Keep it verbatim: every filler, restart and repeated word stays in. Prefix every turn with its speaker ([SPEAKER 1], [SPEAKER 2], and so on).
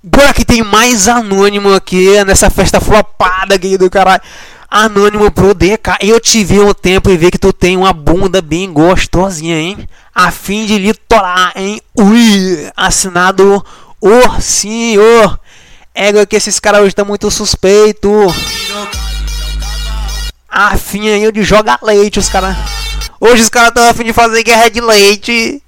[SPEAKER 1] Bora que tem mais anônimo aqui nessa festa flopada aqui do caralho. Anônimo pro D K. Eu te vi um tempo e vi que tu tem uma bunda bem gostosinha, hein? A fim de litorar, hein? Ui! Assinado o senhor. É que esses caras hoje estão muito suspeitos. A fim aí de jogar leite, os caras. Hoje os caras estão a fim de fazer guerra de leite.